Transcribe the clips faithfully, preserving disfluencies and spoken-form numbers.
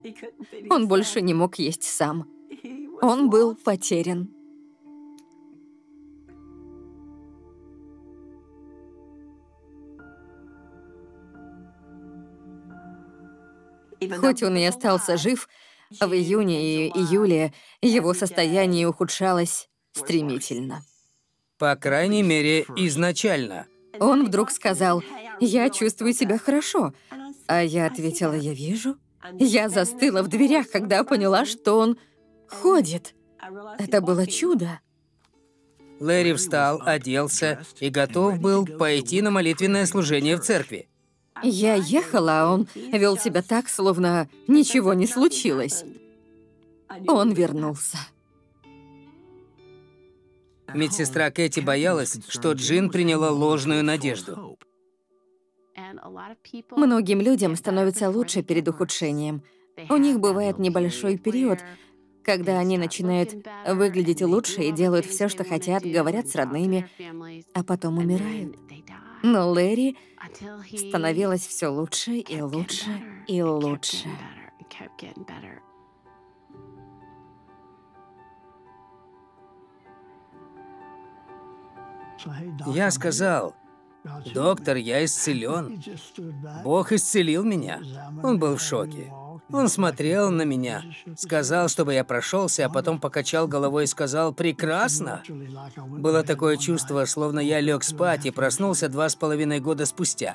Он больше не мог есть сам. Он был потерян. Хоть он и остался жив, в июне и июле его состояние ухудшалось стремительно. По крайней мере, изначально. Он вдруг сказал: «Я чувствую себя хорошо». А я ответила: «Я вижу». Я застыла в дверях, когда поняла, что он ходит. Это было чудо. Лэри встал, оделся и готов был пойти на молитвенное служение в церкви. Я ехала, а он вел себя так, словно ничего не случилось. Он вернулся. Медсестра Кэти боялась, что Джин приняла ложную надежду. Многим людям становится лучше перед ухудшением. У них бывает небольшой период, когда они начинают выглядеть лучше и делают все, что хотят, говорят с родными, а потом умирают. Но Лэри становилось все лучше и лучше и лучше. Я сказал: «Доктор, я исцелен. Бог исцелил меня». Он был в шоке. Он смотрел на меня, сказал, чтобы я прошелся, а потом покачал головой и сказал: «Прекрасно». Было такое чувство, словно я лег спать и проснулся два с половиной года спустя.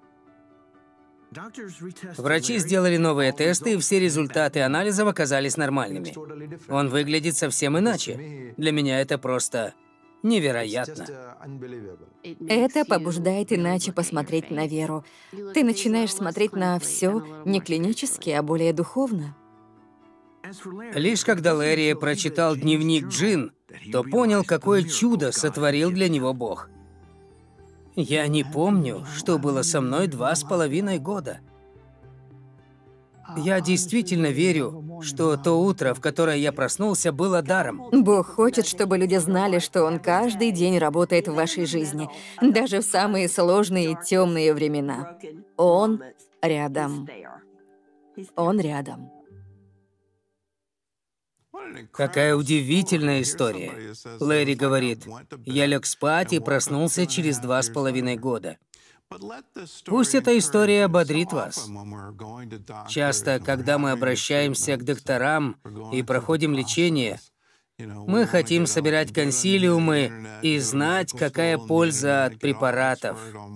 Врачи сделали новые тесты, и все результаты анализов оказались нормальными. Он выглядит совсем иначе. Для меня это просто невероятно. Это побуждает иначе посмотреть на веру. Ты начинаешь смотреть на все не клинически, а более духовно. Лишь когда Лэри прочитал дневник Джин, то понял, какое чудо сотворил для него Бог. Я не помню, что было со мной два с половиной года. Я действительно верю, что то утро, в которое я проснулся, было даром. Бог хочет, чтобы люди знали, что Он каждый день работает в вашей жизни, даже в самые сложные и темные времена. Он рядом. Он рядом. Какая удивительная история. Лэри говорит: «Я лег спать и проснулся через два с половиной года». Пусть эта история ободрит вас. Часто, когда мы обращаемся к докторам и проходим лечение, мы хотим собирать консилиумы и знать, какая польза от препаратов.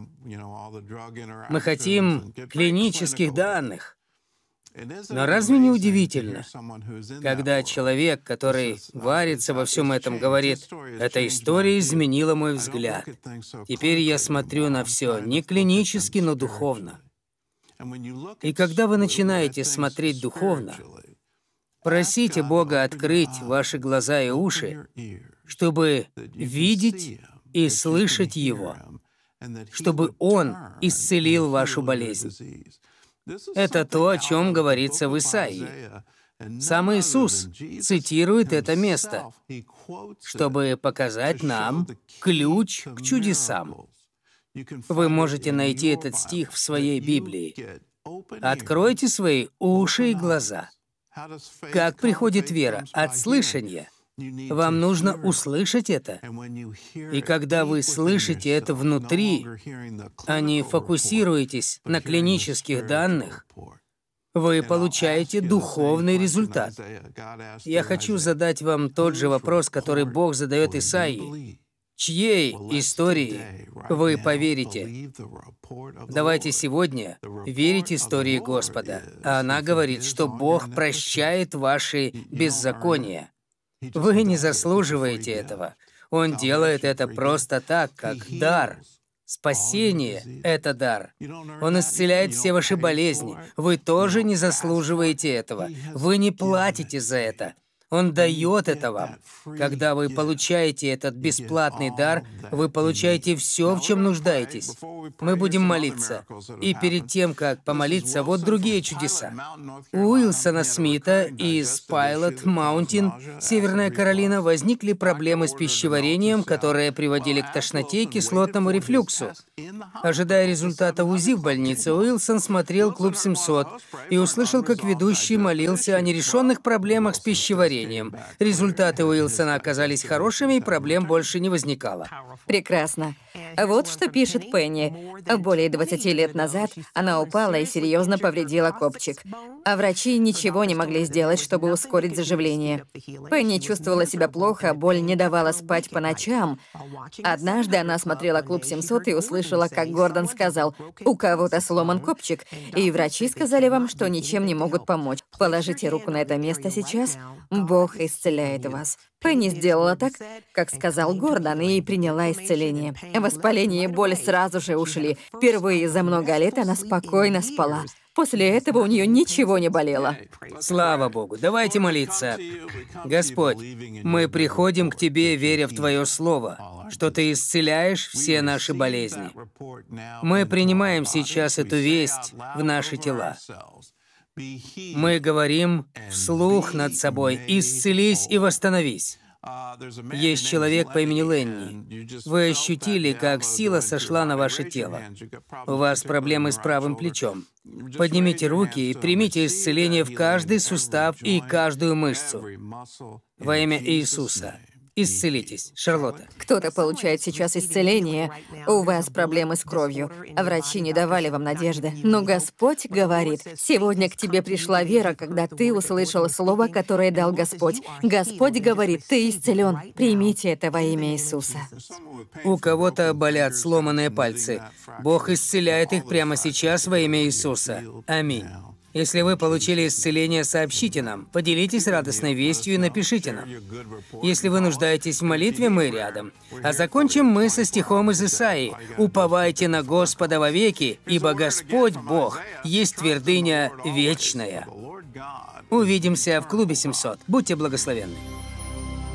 Мы хотим клинических данных. Но разве не удивительно, когда человек, который варится во всем этом, говорит: «Эта история изменила мой взгляд. Теперь я смотрю на все не клинически, но духовно». И когда вы начинаете смотреть духовно, просите Бога открыть ваши глаза и уши, чтобы видеть и слышать Его, чтобы Он исцелил вашу болезнь. Это то, о чем говорится в Исаии. Сам Иисус цитирует это место, чтобы показать нам ключ к чудесам. Вы можете найти этот стих в своей Библии. Откройте свои уши и глаза. Как приходит вера? От слышания. Вам нужно услышать это. И когда вы слышите это внутри, а не фокусируетесь на клинических данных, вы получаете духовный результат. Я хочу задать вам тот же вопрос, который Бог задает Исаии. Чьей истории вы поверите? Давайте сегодня верить истории Господа. А она говорит, что Бог прощает ваши беззакония. Вы не заслуживаете этого. Он делает это просто так, как дар. Спасение — это дар. Он исцеляет все ваши болезни. Вы тоже не заслуживаете этого. Вы не платите за это. Он дает это вам. Когда вы получаете этот бесплатный дар, вы получаете все, в чем нуждаетесь. Мы будем молиться. И перед тем, как помолиться, вот другие чудеса. У Уилсона Смита из Пайлот Маунтин, Северная Каролина, возникли проблемы с пищеварением, которые приводили к тошноте и кислотному рефлюксу. Ожидая результата УЗИ в больнице, Уилсон смотрел «Клуб семьсот» и услышал, как ведущий молился о нерешенных проблемах с пищеварением. Результаты Уилсона оказались хорошими, и проблем больше не возникало. Прекрасно. Вот что пишет Пенни. Более двадцати лет назад она упала и серьезно повредила копчик. А врачи ничего не могли сделать, чтобы ускорить заживление. Пенни чувствовала себя плохо, боль не давала спать по ночам. Однажды она смотрела «Клуб семьсот» и услышала, как Гордон сказал: «У кого-то сломан копчик, и врачи сказали вам, что ничем не могут помочь. Положите руку на это место сейчас, Бог исцеляет вас». Пенни сделала так, как сказал Гордон, и приняла исцеление. Воспаление и боль сразу же ушли. Впервые за много лет она спокойно спала. После этого у нее ничего не болело. Слава Богу. Давайте молиться. Господь, мы приходим к Тебе, веря в Твое Слово, что Ты исцеляешь все наши болезни. Мы принимаем сейчас эту весть в наши тела. Мы говорим вслух над собой: «Исцелись и восстановись». Есть человек по имени Ленни. Вы ощутили, как сила сошла на ваше тело. У вас проблемы с правым плечом. Поднимите руки и примите исцеление в каждый сустав и каждую мышцу. Во имя Иисуса. Исцелитесь. Шарлотта. Кто-то получает сейчас исцеление. У вас проблемы с кровью, а врачи не давали вам надежды. Но Господь говорит: сегодня к тебе пришла вера, когда ты услышал слово, которое дал Господь. Господь говорит: ты исцелен. Примите это во имя Иисуса. У кого-то болят сломанные пальцы. Бог исцеляет их прямо сейчас во имя Иисуса. Аминь. Если вы получили исцеление, сообщите нам, поделитесь радостной вестью и напишите нам. Если вы нуждаетесь в молитве, мы рядом. А закончим мы со стихом из Исаии: «Уповайте на Господа вовеки, ибо Господь Бог есть твердыня вечная». Увидимся в клубе семьсот. Будьте благословенны.